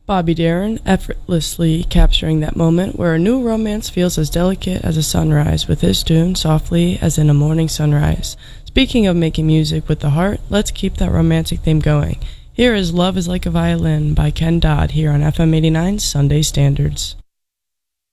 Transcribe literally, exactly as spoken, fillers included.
Bobby Darin effortlessly capturing that moment where a new romance feels as delicate as a sunrise with his tune softly as in a morning sunrise. Speaking of making music with the heart, let's keep that romantic theme going. Here is Love is Like a Violin by Ken Dodd here on F M eighty-nine's Sunday Standards.